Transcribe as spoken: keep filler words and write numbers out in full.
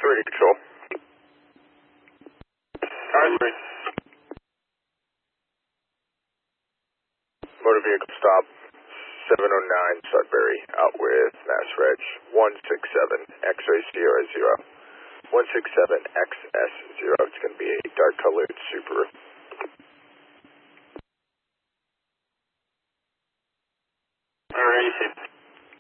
three, control. R three. Motor vehicle stop, seven oh nine Sudbury, out with Mass Reg one six seven X-ray Sierra zero. one six seven X S zero. It's going to be a dark colored Subaru.